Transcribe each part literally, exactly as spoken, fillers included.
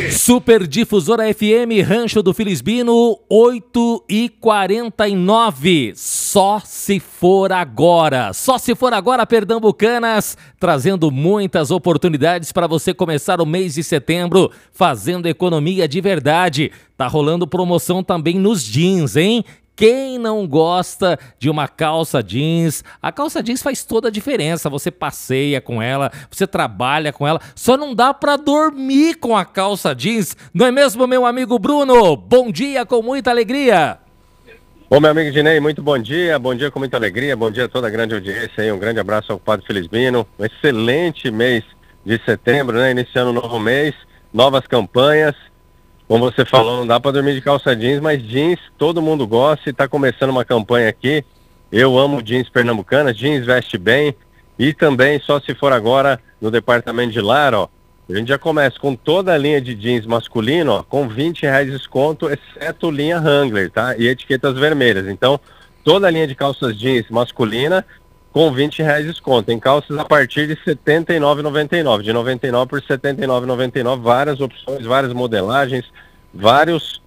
Super Difusora F M, Rancho do Filisbino, oito e quarenta e nove. Só se for agora. Só se for agora, Pernambucanas, trazendo muitas oportunidades para você começar o mês de setembro fazendo economia de verdade. Tá rolando promoção também nos jeans, hein? Quem não gosta de uma calça jeans? A calça jeans faz toda a diferença. Você passeia com ela, você trabalha com ela. Só não dá pra dormir com a calça jeans. Não é mesmo, meu amigo Bruno? Bom dia com muita alegria. Ô, meu amigo Dinei, muito bom dia. Bom dia com muita alegria. Bom dia a toda a grande audiência aí. Um grande abraço ao Padre Filisbino. Um excelente mês de setembro, né? Iniciando um novo mês, novas campanhas. Como você falou, não dá para dormir de calça jeans, mas jeans todo mundo gosta e está começando uma campanha aqui. Eu amo jeans pernambucanas, jeans veste bem. E também, só se for agora, no departamento de lar, ó, a gente já começa com toda a linha de jeans masculino, ó, com vinte reais de desconto, exceto linha Wrangler, tá? E etiquetas vermelhas. Então, toda a linha de calças jeans masculina com vinte reais de desconto. Tem calças a partir de setenta e nove reais e noventa e nove centavos, de noventa e nove por setenta e nove reais e noventa e nove centavos, várias opções, várias modelagens, vários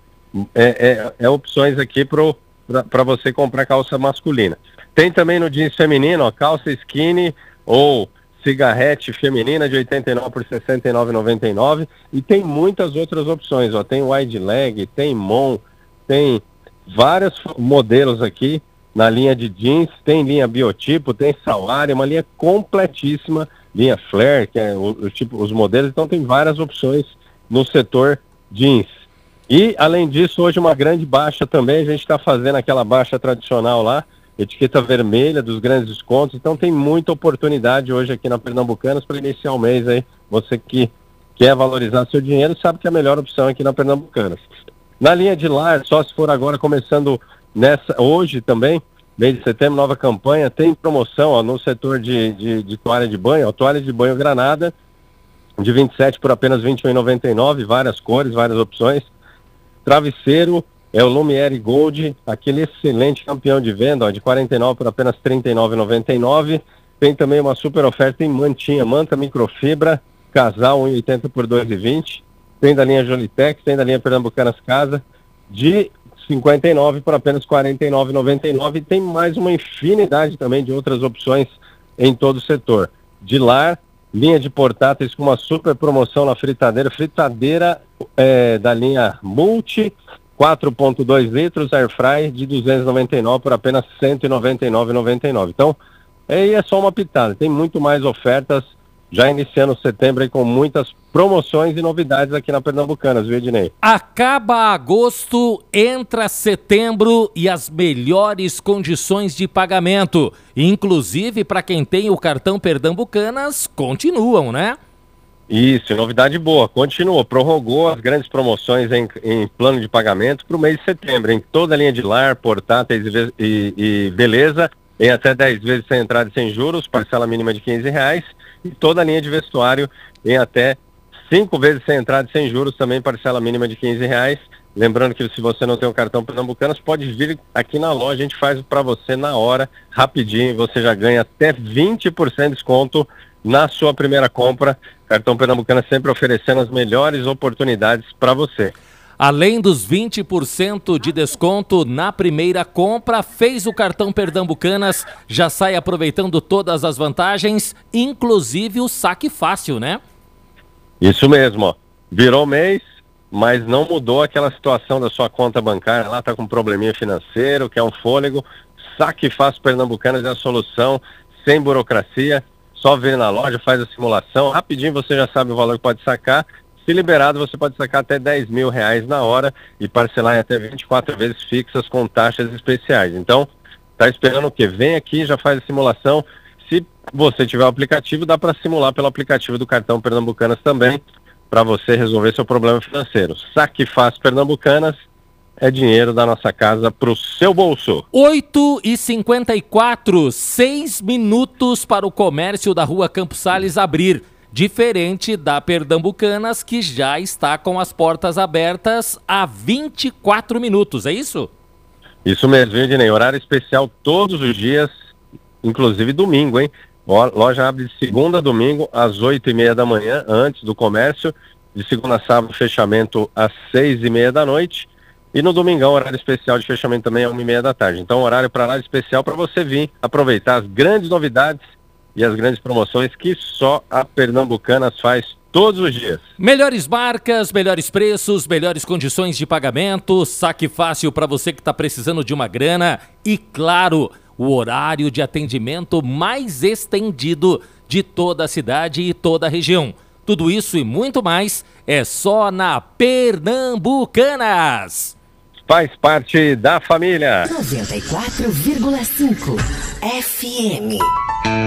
é, é, é opções aqui para você comprar calça masculina. Tem também no jeans feminino, ó, calça skinny ou cigarrete feminina de oitenta e nove por sessenta e nove reais e noventa e nove centavos, e tem muitas outras opções, ó, tem wide leg, tem mon, tem vários modelos aqui na linha de jeans, tem linha biotipo, tem Sawari, uma linha completíssima, linha flare, que é o, o tipo, os modelos, então tem várias opções no setor jeans. E, além disso, hoje uma grande baixa também, a gente está fazendo aquela baixa tradicional lá, etiqueta vermelha dos grandes descontos, então tem muita oportunidade hoje aqui na Pernambucanas para iniciar o mês aí, você que quer valorizar seu dinheiro, sabe que é a melhor opção aqui na Pernambucanas. Na linha de lar, só se for agora começando nessa, hoje também, mês de setembro, nova campanha, tem promoção ó, no setor de, de, de toalha de banho, ó, toalha de banho Granada, de vinte e sete por apenas vinte e um reais e noventa e nove centavos, várias cores, várias opções. Travesseiro é o Lumiere Gold, aquele excelente campeão de venda, ó, de quarenta e nove por apenas trinta e nove reais e noventa e nove centavos. Tem também uma super oferta em mantinha, manta microfibra, casal um real e oitenta por dois reais e vinte centavos. Tem da linha Jolitex, tem da linha Pernambucanas Casa, de cinquenta e nove por apenas quarenta e nove reais e noventa e nove centavos. E tem mais uma infinidade também de outras opções em todo o setor. De lar, linha de portáteis com uma super promoção na fritadeira, fritadeira é, da linha Multi, quatro ponto dois litros, air fry de duzentos e noventa e nove por apenas cento e noventa e nove reais e noventa e nove centavos. Então, aí é só uma pitada, tem muito mais ofertas, já iniciando setembro aí com muitas promoções e novidades aqui na Pernambucanas, viu, Ednei? Acaba agosto, entra setembro e as melhores condições de pagamento, inclusive para quem tem o cartão Pernambucanas, continuam, né? Isso, novidade boa, continua, prorrogou as grandes promoções em, em plano de pagamento para o mês de setembro, em toda a linha de lar, portáteis e, e, e beleza, em até dez vezes sem entrada e sem juros, parcela mínima de quinze reais, e toda a linha de vestuário em até cinco vezes sem entrada e sem juros, também parcela mínima de quinze reais. Lembrando que se você não tem o cartão Pernambucanas, pode vir aqui na loja, a gente faz para você na hora, rapidinho, você já ganha até vinte por cento de desconto na sua primeira compra. Cartão Pernambucanas sempre oferecendo as melhores oportunidades para você. Além dos vinte por cento de desconto na primeira compra, fez o cartão Pernambucanas, já sai aproveitando todas as vantagens, inclusive o saque fácil, né? Isso mesmo, ó. Virou mês, mas não mudou aquela situação da sua conta bancária, lá tá com um probleminha financeiro, quer um fôlego, Saque Fácil Pernambucanas é a solução, sem burocracia, só vir na loja, faz a simulação, rapidinho você já sabe o valor que pode sacar. Se liberado, você pode sacar até dez mil reais na hora e parcelar em até vinte e quatro vezes fixas com taxas especiais. Então, tá esperando o quê? Vem aqui, já faz a simulação. Se você tiver o aplicativo, dá para simular pelo aplicativo do cartão Pernambucanas também, para você resolver seu problema financeiro. Saque Fácil Pernambucanas é dinheiro da nossa casa pro seu bolso. oito e cinquenta e quatro, seis minutos para o comércio da Rua Campos Sales abrir. Diferente da Pernambucanas, que já está com as portas abertas há vinte e quatro minutos, é isso? Isso mesmo, Ednei. Horário especial todos os dias, inclusive domingo, hein? A loja abre de segunda a domingo, às oito e meia da manhã, antes do comércio, De segunda a sábado, fechamento às seis e meia da noite. E no domingão, horário especial de fechamento também é uma e meia da tarde. Então, horário para lá especial para você vir aproveitar as grandes novidades e as grandes promoções que só a Pernambucanas faz todos os dias. Melhores marcas, melhores preços, melhores condições de pagamento, saque fácil para você que está precisando de uma grana e, claro, o horário de atendimento mais estendido de toda a cidade e toda a região. Tudo isso e muito mais é só na Pernambucanas. Faz parte da família. noventa e quatro vírgula cinco F M.